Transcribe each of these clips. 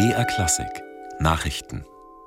BR Klassik Nachrichten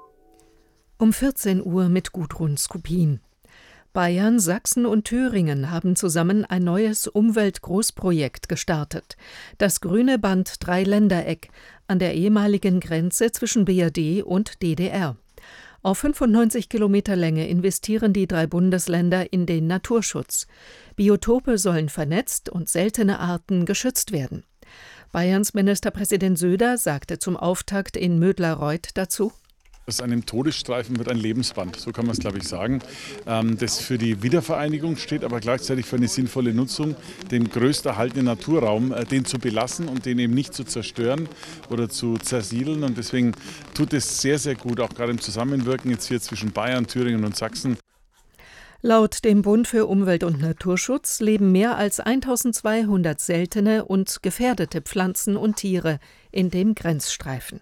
Um 14 Uhr mit Gudrun Skupin. Bayern, Sachsen und Thüringen haben zusammen ein neues Umweltgroßprojekt gestartet. Das grüne Band Dreiländereck an der ehemaligen Grenze zwischen BRD und DDR. Auf 95 Kilometer Länge investieren die 3 Bundesländer in den Naturschutz. Biotope sollen vernetzt und seltene Arten geschützt werden. Bayerns Ministerpräsident Söder sagte zum Auftakt in Mödlareuth dazu: Aus einem Todesstreifen wird ein Lebensband, so kann man es, glaube ich, sagen, das für die Wiedervereinigung steht, aber gleichzeitig für eine sinnvolle Nutzung, den größten erhaltenen Naturraum, den zu belassen und den eben nicht zu zerstören oder zu zersiedeln. Und deswegen tut es sehr, sehr gut, auch gerade im Zusammenwirken jetzt hier zwischen Bayern, Thüringen und Sachsen. Laut dem Bund für Umwelt und Naturschutz leben mehr als 1200 seltene und gefährdete Pflanzen und Tiere in dem Grenzstreifen.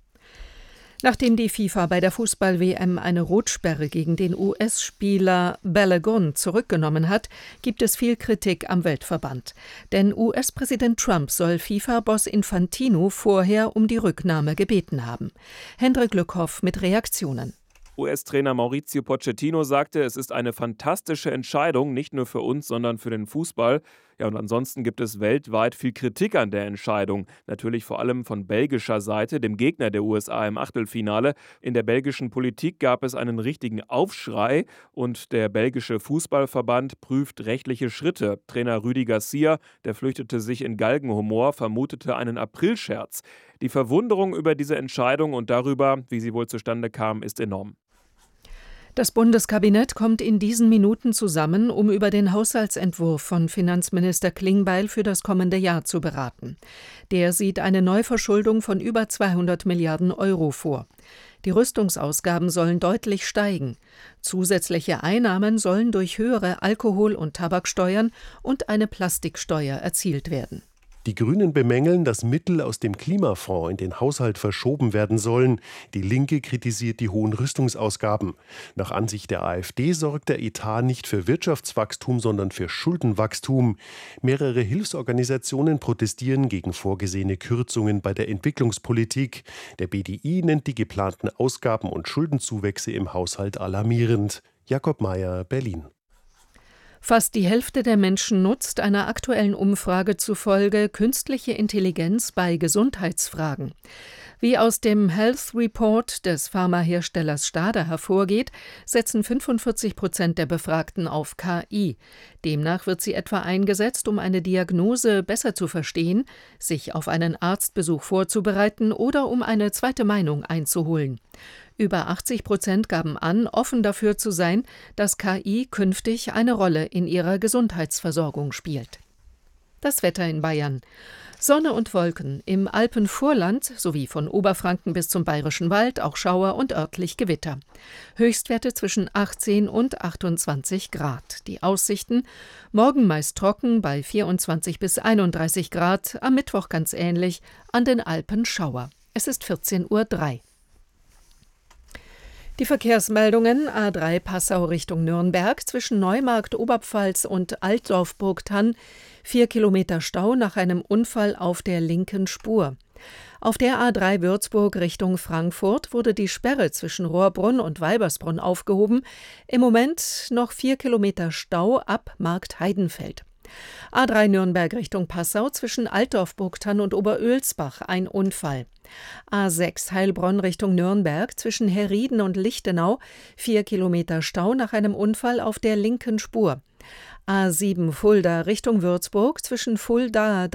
Nachdem die FIFA bei der Fußball-WM eine Rotsperre gegen den US-Spieler Balogun zurückgenommen hat, gibt es viel Kritik am Weltverband. Denn US-Präsident Trump soll FIFA-Boss Infantino vorher um die Rücknahme gebeten haben. Hendrik Lückhoff mit Reaktionen. US-Trainer Mauricio Pochettino sagte, es ist eine fantastische Entscheidung, nicht nur für uns, sondern für den Fußball. Ja, und ansonsten gibt es weltweit viel Kritik an der Entscheidung. Natürlich vor allem von belgischer Seite, dem Gegner der USA im Achtelfinale. In der belgischen Politik gab es einen richtigen Aufschrei und der belgische Fußballverband prüft rechtliche Schritte. Trainer Rudi Garcia, der flüchtete sich in Galgenhumor, vermutete einen Aprilscherz. Die Verwunderung über diese Entscheidung und darüber, wie sie wohl zustande kam, ist enorm. Das Bundeskabinett kommt in diesen Minuten zusammen, um über den Haushaltsentwurf von Finanzminister Klingbeil für das kommende Jahr zu beraten. Der sieht eine Neuverschuldung von über 200 Milliarden Euro vor. Die Rüstungsausgaben sollen deutlich steigen. Zusätzliche Einnahmen sollen durch höhere Alkohol- und Tabaksteuern und eine Plastiksteuer erzielt werden. Die Grünen bemängeln, dass Mittel aus dem Klimafonds in den Haushalt verschoben werden sollen. Die Linke kritisiert die hohen Rüstungsausgaben. Nach Ansicht der AfD sorgt der Etat nicht für Wirtschaftswachstum, sondern für Schuldenwachstum. Mehrere Hilfsorganisationen protestieren gegen vorgesehene Kürzungen bei der Entwicklungspolitik. Der BDI nennt die geplanten Ausgaben und Schuldenzuwächse im Haushalt alarmierend. Jakob Mayer, Berlin. Fast die Hälfte der Menschen nutzt einer aktuellen Umfrage zufolge künstliche Intelligenz bei Gesundheitsfragen. Wie aus dem Health Report des Pharmaherstellers Stada hervorgeht, setzen 45% der Befragten auf KI. Demnach wird sie etwa eingesetzt, um eine Diagnose besser zu verstehen, sich auf einen Arztbesuch vorzubereiten oder um eine zweite Meinung einzuholen. Über 80% gaben an, offen dafür zu sein, dass KI künftig eine Rolle in ihrer Gesundheitsversorgung spielt. Das Wetter in Bayern. Sonne und Wolken, im Alpenvorland sowie von Oberfranken bis zum Bayerischen Wald auch Schauer und örtlich Gewitter. Höchstwerte zwischen 18 und 28 Grad. Die Aussichten: morgen meist trocken bei 24 bis 31 Grad, am Mittwoch ganz ähnlich, an den Alpen Schauer. Es ist 14:03 Uhr. Die Verkehrsmeldungen: A3 Passau Richtung Nürnberg, zwischen Neumarkt Oberpfalz und Altdorf-Burgthann, 4 Kilometer Stau nach einem Unfall auf der linken Spur. Auf der A3 Würzburg Richtung Frankfurt wurde die Sperre zwischen Rohrbrunn und Weibersbrunn aufgehoben. Im Moment noch 4 Kilometer Stau ab Markt-Heidenfeld. A3 Nürnberg Richtung Passau, zwischen Altdorf-Burgthann und Oberölsbach ein Unfall. A6 Heilbronn Richtung Nürnberg, zwischen Herrieden und Lichtenau, 4 Kilometer Stau nach einem Unfall auf der linken Spur. A7 Fulda Richtung Würzburg, zwischen Fulda